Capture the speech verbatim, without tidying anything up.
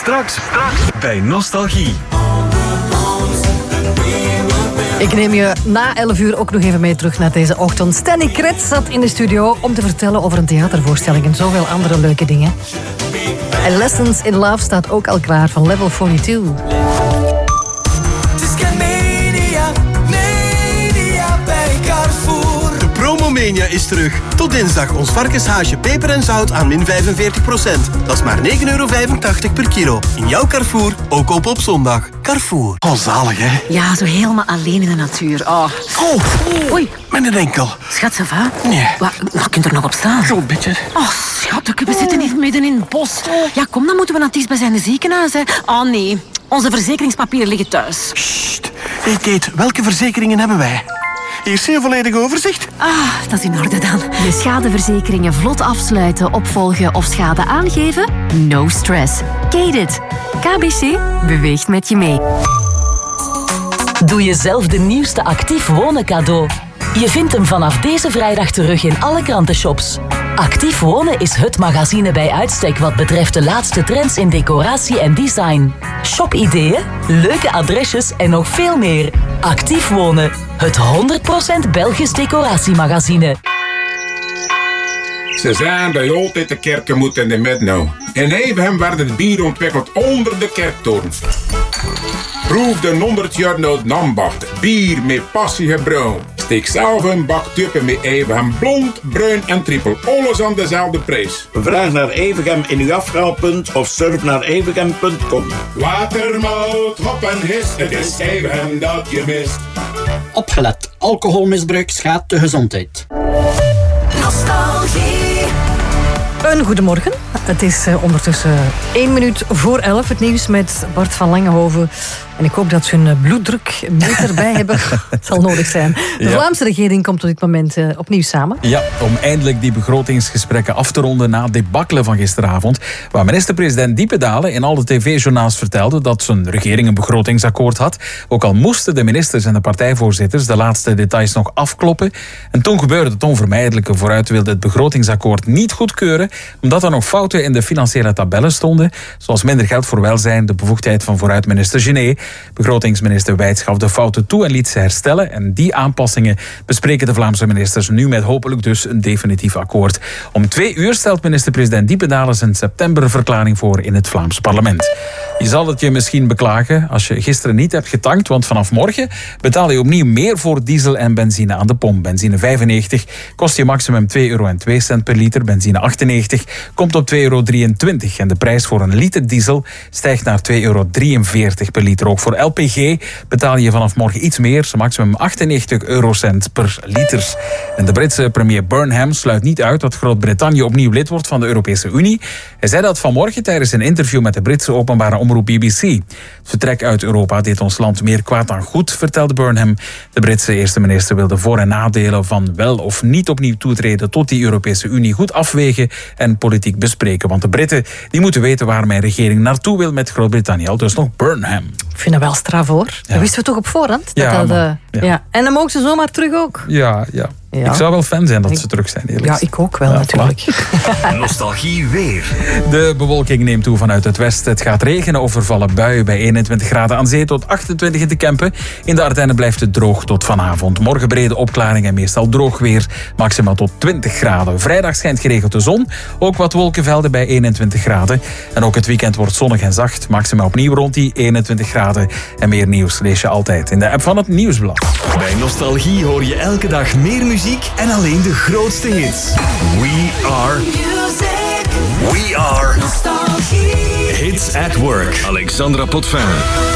Straks, straks bij Nostalgie. Ik neem je na elf uur ook nog even mee terug naar deze ochtend. Stanley Kretz zat in de studio om te vertellen over een theatervoorstelling en zoveel andere leuke dingen. En Lessons in Love staat ook al klaar van Level tweeënveertig. Promomania is terug. Tot dinsdag ons varkenshaasje peper en zout aan min vijfenveertig procent. Dat is maar negen euro vijfentachtig per kilo. In jouw Carrefour, ook op op zondag. Carrefour. Oh, zalig, hè? Ja, zo helemaal alleen in de natuur. Oh, oh. Oei. Met een enkel. Schat, ça va? Nee. Wat, wat kunt er nog op staan? Zo'n beetje. Oh, schat, we zitten hier midden in het bos. Ja, kom, dan moeten we naar het dichtstbijzijnde ziekenhuis, hè. Oh, nee. Onze verzekeringspapieren liggen thuis. Sst. Hey, Kate, welke verzekeringen hebben wij? Eerst een volledig overzicht. Ah, dat is in orde dan. Je schadeverzekeringen vlot afsluiten, opvolgen of schade aangeven? No stress. Kate it. K B C beweegt met je mee. Doe jezelf de nieuwste Actief Wonen cadeau. Je vindt hem vanaf deze vrijdag terug in alle krantenshops. Actief Wonen is het magazine bij uitstek wat betreft de laatste trends in decoratie en design. Shopideeën, leuke adresjes en nog veel meer. Actief Wonen, het honderd procent Belgisch decoratiemagazine. Ze zijn dat je altijd de kerken moet in de midden. In Evenhem werd het bier ontwikkeld onder de kerktoren. Proef de honderd jaar oud Nambacht. Bier met passie gebrouwen. Steek zelf een bak tuppen met Evenhem blond, bruin en trippel. Alles aan dezelfde prijs. Vraag naar Evenhem in uw afhaalpunt of surf naar evenhem punt com. Watermout, hop en his, het is Evenhem dat je mist. Opgelet, alcoholmisbruik schaadt de gezondheid. Nostalgie. Een goedemorgen. Het is uh, ondertussen één minuut voor elf. Het nieuws met Bart van Langenhoven. En ik hoop dat ze hun bloeddrukmeter bij hebben. Het zal nodig zijn. De ja. Vlaamse regering komt op dit moment uh, opnieuw samen. Ja, om eindelijk die begrotingsgesprekken af te ronden na het debakkelen van gisteravond. Waar minister-president Diependalen in alle tv-journaals vertelde dat zijn regering een begrotingsakkoord had. Ook al moesten de ministers en de partijvoorzitters de laatste details nog afkloppen. En toen gebeurde het onvermijdelijke. Vooruit wilde het begrotingsakkoord niet goedkeuren, omdat er nog fouten in de financiële tabellen stonden. Zoals minder geld voor welzijn, de bevoegdheid van vooruit-minister Genet. Begrotingsminister Wijts gaf de fouten toe en liet ze herstellen. En die aanpassingen bespreken de Vlaamse ministers nu met hopelijk dus een definitief akkoord. Om twee uur stelt minister-president Diependalen zijn septemberverklaring voor in het Vlaams parlement. Je zal het je misschien beklagen als je gisteren niet hebt getankt, want vanaf morgen betaal je opnieuw meer voor diesel en benzine aan de pomp. Benzine vijfennegentig kost je maximum twee euro en twee cent per liter. Benzine achtennegentig komt op twee euro drieëntwintig. En de prijs voor een liter diesel stijgt naar twee euro drieënveertig per liter. Ook voor L P G betaal je vanaf morgen iets meer, maximum achtennegentig eurocent per liter. En de Britse premier Burnham sluit niet uit dat Groot-Brittannië opnieuw lid wordt van de Europese Unie. Hij zei dat vanmorgen tijdens een interview met de Britse openbare omroep B B C. Het vertrek uit Europa deed ons land meer kwaad dan goed, vertelde Burnham. De Britse eerste minister wil de voor- en nadelen van wel of niet opnieuw toetreden tot die Europese Unie goed afwegen en politiek bespreken. Want de Britten die moeten weten waar mijn regering naartoe wil met Groot-Brittannië. Al dus nog Burnham. Ik vind dat wel straf hoor. Ja. Dat wisten we toch op voorhand? Dat ja, dat, uh, maar, ja. ja. En dan mogen ze zomaar terug ook. Ja, ja. Ja. Ik zou wel fan zijn dat ik, ze terug zijn, eerlijk. Ja, ik ook wel, ja, natuurlijk. Nostalgie weer. De bewolking neemt toe vanuit het westen. Het gaat regenen of er vallen buien bij eenentwintig graden aan zee tot achtentwintig in de Kempen. In de Ardennen blijft het droog tot vanavond. Morgen brede opklaring en meestal droog weer. Maximaal tot twintig graden. Vrijdag schijnt geregeld de zon. Ook wat wolkenvelden bij eenentwintig graden. En ook het weekend wordt zonnig en zacht. Maximaal opnieuw rond die eenentwintig graden. En meer nieuws lees je altijd in de app van het Nieuwsblad. Bij Nostalgie hoor je elke dag meer muziek en alleen de grootste hits. We are music. We are Nostalgie. Hits at Work. Alexandra Potvin.